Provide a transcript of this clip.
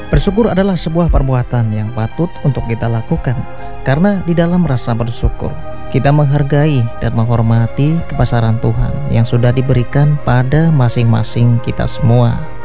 Bersyukur adalah sebuah perbuatan yang patut untuk kita lakukan, karena di dalam rasa bersyukur, kita menghargai dan menghormati kebesaran Tuhan yang sudah diberikan pada masing-masing kita semua.